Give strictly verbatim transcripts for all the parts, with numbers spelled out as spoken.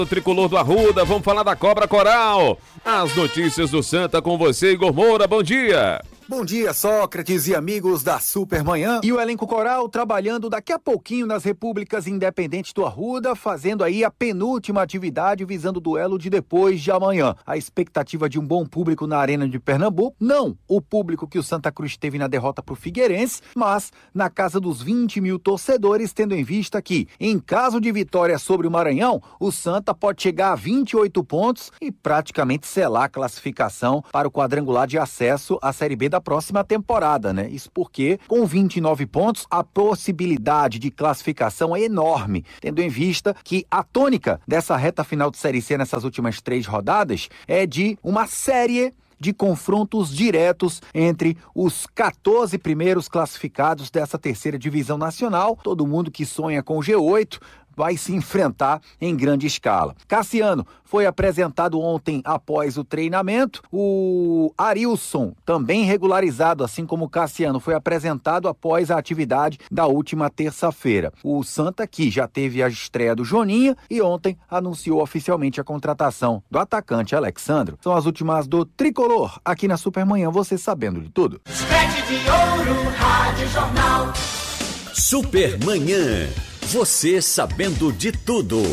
O tricolor do Arruda, vamos falar da Cobra Coral. As notícias do Santa com você, Igor Moura, bom dia. Bom dia, Sócrates e amigos da Supermanhã. E o elenco coral trabalhando daqui a pouquinho nas repúblicas independentes do Arruda, fazendo aí a penúltima atividade visando o duelo de depois de amanhã. A expectativa de um bom público na Arena de Pernambuco, não o público que o Santa Cruz teve na derrota para o Figueirense, mas na casa dos vinte mil torcedores, tendo em vista que, em caso de vitória sobre o Maranhão, o Santa pode chegar a vinte e oito pontos e praticamente selar a classificação para o quadrangular de acesso à Série B da próxima temporada, né? Isso porque, com vinte e nove pontos, a possibilidade de classificação é enorme, tendo em vista que a tônica dessa reta final de Série C nessas últimas três rodadas é de uma série de confrontos diretos entre os quatorze primeiros classificados dessa terceira divisão nacional. Todo mundo que sonha com o G oito vai se enfrentar em grande escala. Cassiano foi apresentado ontem após o treinamento. O Arilson, também regularizado, assim como o Cassiano, foi apresentado após a atividade da última terça-feira. O Santa, que já teve a estreia do Joninha e ontem anunciou oficialmente a contratação do atacante Alexandro. São as últimas do Tricolor, aqui na Supermanhã, você sabendo de tudo. Sete de ouro, Rádio Jornal. Supermanhã. Você sabendo de tudo.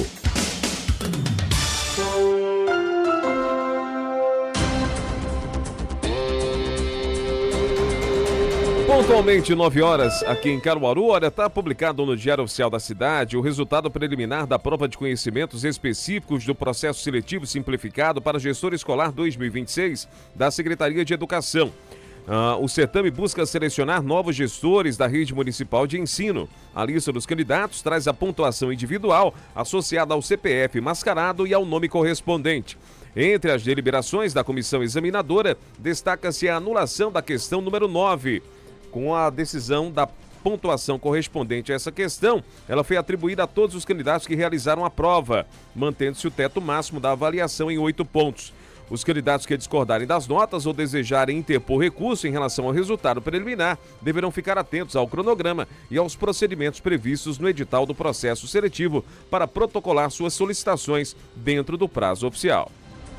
Pontualmente nove horas aqui em Caruaru, olha, está publicado no Diário Oficial da Cidade o resultado preliminar da prova de conhecimentos específicos do processo seletivo simplificado para gestor escolar dois mil e vinte e seis da Secretaria de Educação. Uh, o certame busca selecionar novos gestores da rede municipal de ensino. A lista dos candidatos traz a pontuação individual associada ao C P F mascarado e ao nome correspondente. Entre as deliberações da comissão examinadora, destaca-se a anulação da questão número nove. Com a decisão da pontuação correspondente a essa questão, ela foi atribuída a todos os candidatos que realizaram a prova, mantendo-se o teto máximo da avaliação em oito pontos. Os candidatos que discordarem das notas ou desejarem interpor recurso em relação ao resultado preliminar deverão ficar atentos ao cronograma e aos procedimentos previstos no edital do processo seletivo para protocolar suas solicitações dentro do prazo oficial.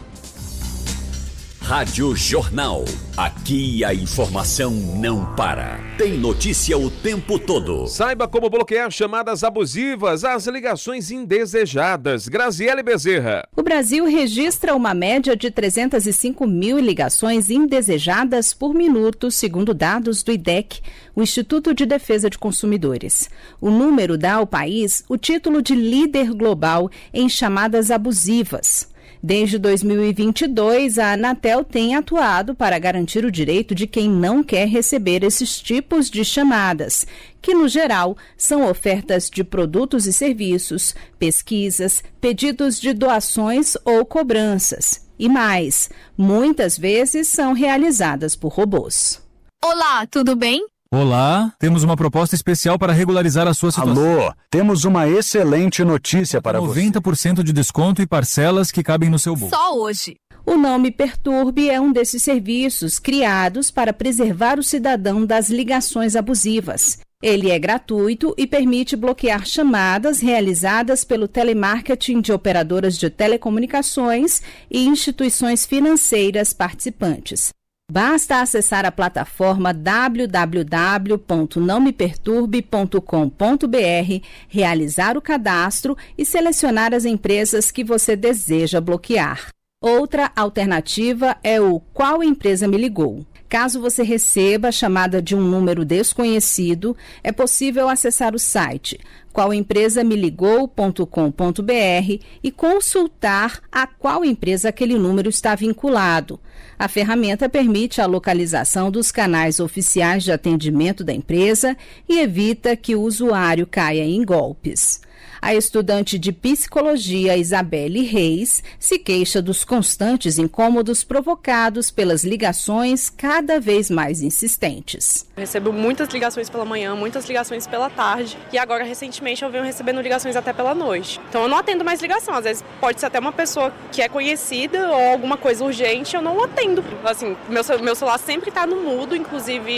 Rádio Jornal. Aqui a informação não para. Tem notícia o tempo todo. Saiba como bloquear chamadas abusivas às ligações indesejadas. Graziele Bezerra. O Brasil registra uma média de trezentos e cinco mil ligações indesejadas por minuto, segundo dados do I D E C, o Instituto de Defesa de Consumidores. O número dá ao país o título de líder global em chamadas abusivas. Desde dois mil e vinte e dois, a Anatel tem atuado para garantir o direito de quem não quer receber esses tipos de chamadas, que, no geral, são ofertas de produtos e serviços, pesquisas, pedidos de doações ou cobranças. E mais, muitas vezes são realizadas por robôs. Olá, tudo bem? Olá, temos uma proposta especial para regularizar a sua situação. Alô, temos uma excelente notícia para noventa por cento de desconto e parcelas que cabem no seu bolso. Só hoje. O Nome Perturbe é um desses serviços criados para preservar o cidadão das ligações abusivas. Ele é gratuito e permite bloquear chamadas realizadas pelo telemarketing de operadoras de telecomunicações e instituições financeiras participantes. Basta acessar a plataforma w w w ponto não me perturbe ponto com ponto b r, realizar o cadastro e selecionar as empresas que você deseja bloquear. Outra alternativa é o Qual Empresa Me Ligou. Caso você receba a chamada de um número desconhecido, é possível acessar o site qual empresa me ligou ponto com ponto b r e consultar a qual empresa aquele número está vinculado. A ferramenta permite a localização dos canais oficiais de atendimento da empresa e evita que o usuário caia em golpes. A estudante de psicologia Isabelle Reis se queixa dos constantes incômodos provocados pelas ligações cada vez mais insistentes. Eu recebo muitas ligações pela manhã, muitas ligações pela tarde e agora recentemente eu venho recebendo ligações até pela noite. Então eu não atendo mais ligação, às vezes pode ser até uma pessoa que é conhecida ou alguma coisa urgente, eu não atendo. Assim, meu, meu celular sempre está no mudo, inclusive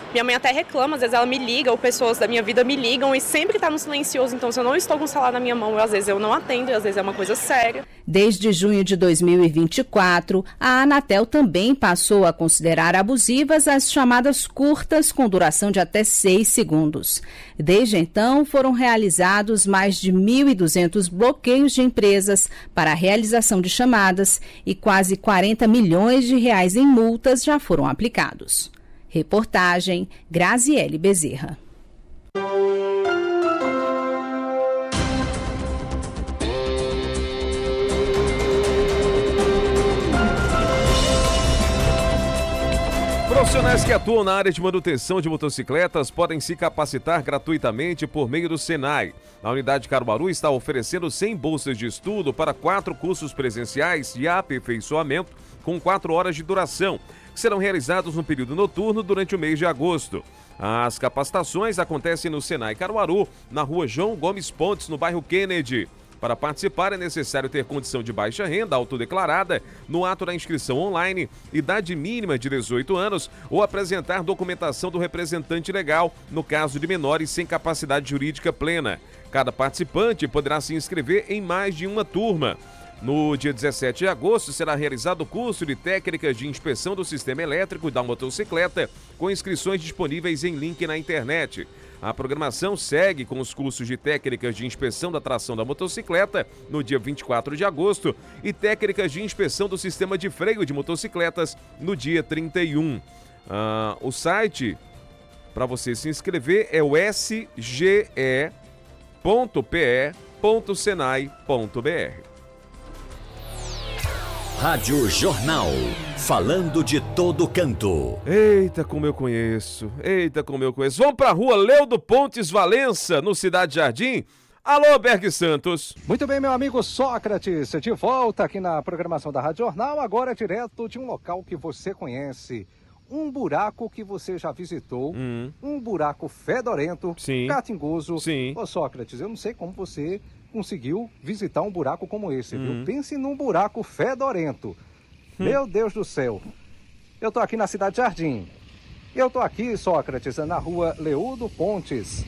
Minha mãe até reclama, às vezes ela me liga, ou pessoas da minha vida me ligam e sempre tá no silencioso. Então, se eu não estou com o celular na minha mão, eu, às vezes eu não atendo, e às vezes é uma coisa séria. Desde junho de dois mil e vinte e quatro, a Anatel também passou a considerar abusivas as chamadas curtas com duração de até seis segundos. Desde então, foram realizados mais de mil e duzentos bloqueios de empresas para a realização de chamadas e quase quarenta milhões de reais em multas já foram aplicados. Reportagem Graziele Bezerra. Profissionais que atuam na área de manutenção de motocicletas podem se capacitar gratuitamente por meio do Senai. A unidade Caruaru está oferecendo cem bolsas de estudo para quatro cursos presenciais de aperfeiçoamento com quatro horas de duração, que serão realizados no período noturno durante o mês de agosto. As capacitações acontecem no Senai Caruaru, na rua João Gomes Pontes, no bairro Kennedy. Para participar é necessário ter condição de baixa renda autodeclarada no ato da inscrição online, idade mínima de dezoito anos ou apresentar documentação do representante legal, no caso de menores sem capacidade jurídica plena. Cada participante poderá se inscrever em mais de uma turma. No dia dezessete de agosto será realizado o curso de técnicas de inspeção do sistema elétrico da motocicleta, com inscrições disponíveis em link na internet. A programação segue com os cursos de técnicas de inspeção da tração da motocicleta no dia vinte e quatro de agosto e técnicas de inspeção do sistema de freio de motocicletas no dia trinta e um. Ah, o site para você se inscrever é o s g e ponto p e ponto senai ponto b r. Rádio Jornal, falando de todo canto. Eita, como eu conheço, eita, como eu conheço. Vamos pra rua Leudo Pontes Valença, no Cidade Jardim. Alô, Berg Santos. Muito bem, meu amigo Sócrates, de volta aqui na programação da Rádio Jornal, agora direto de um local que você conhece. Um buraco que você já visitou, hum. um buraco fedorento, Sim. catingoso. Sim. Ô Sócrates, eu não sei como você conseguiu visitar um buraco como esse, hum. viu? Pense num buraco fedorento. Hum. Meu Deus do céu. Eu tô aqui na Cidade Jardim. Eu tô aqui, Sócrates, na rua Leudo Pontes.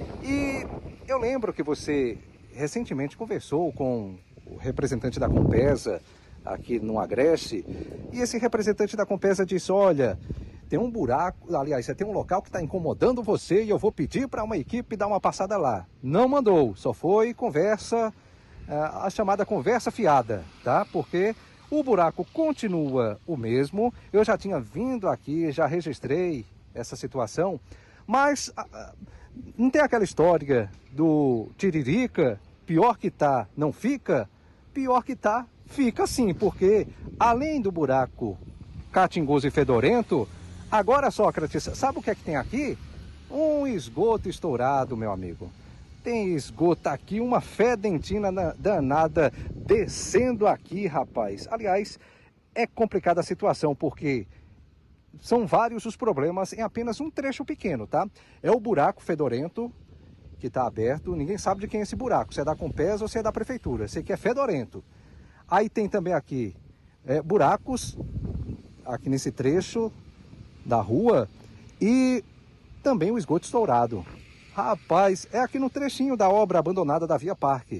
E eu lembro que você recentemente conversou com o representante da Compesa aqui no Agreste, e esse representante da Compesa disse, olha, tem um buraco, aliás, tem um local que está incomodando você e eu vou pedir para uma equipe dar uma passada lá. Não mandou, só foi conversa, a chamada conversa fiada, tá? Porque o buraco continua o mesmo, eu já tinha vindo aqui, já registrei essa situação, mas não tem aquela história do tiririca, pior que tá, não fica? Pior que tá, fica sim, porque além do buraco catingoso e fedorento, agora, Sócrates, sabe o que é que tem aqui? Um esgoto estourado, meu amigo. Tem esgoto aqui, uma fedentina danada descendo aqui, rapaz. Aliás, é complicada a situação, porque são vários os problemas em apenas um trecho pequeno, tá? É o buraco fedorento que está aberto, ninguém sabe de quem é esse buraco, se é da Compesa ou se é da Prefeitura, sei que é fedorento. Aí tem também aqui é, buracos, aqui nesse trecho da rua, e também o esgoto estourado. Rapaz, é aqui no trechinho da obra abandonada da Via Parque.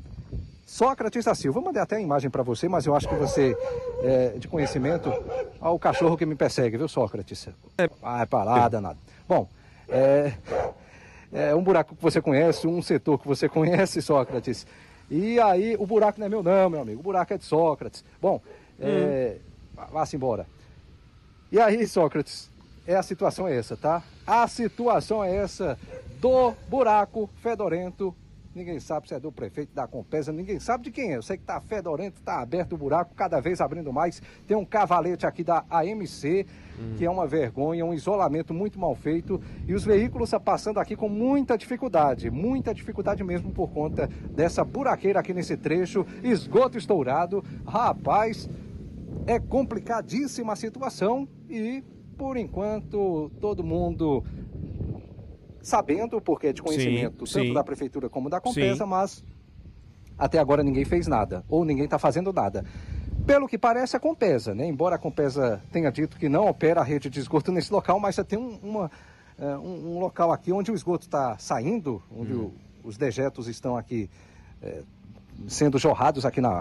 Sócrates da Silva, eu mandei até a imagem para você, mas eu acho que você, é, de conhecimento, ó, o cachorro que me persegue, viu, Sócrates? Vai pra lá, danado. Bom, é, é um buraco que você conhece, um setor que você conhece, Sócrates. E aí, o buraco não é meu não, meu amigo, o buraco é de Sócrates. Bom, é, hum. vá-se embora. E aí, Sócrates, é a situação é essa, tá? A situação é essa do buraco fedorento. Ninguém sabe se é do prefeito, da Compesa, ninguém sabe de quem é. Eu sei que tá fedorento, tá aberto o buraco, cada vez abrindo mais. Tem um cavalete aqui da A M C, hum. que é uma vergonha, um isolamento muito mal feito. E os veículos estão passando aqui com muita dificuldade, muita dificuldade mesmo por conta dessa buraqueira aqui nesse trecho. Esgoto estourado. Rapaz, é complicadíssima a situação e, por enquanto, todo mundo sabendo, porque é de conhecimento sim, tanto sim. da Prefeitura como da Compesa, sim. mas até agora ninguém fez nada, ou ninguém está fazendo nada. Pelo que parece, a Compesa, né? Embora a Compesa tenha dito que não opera a rede de esgoto nesse local, mas já tem um, uma, um, um local aqui onde o esgoto está saindo, onde hum. o, os dejetos estão aqui é, sendo jorrados aqui na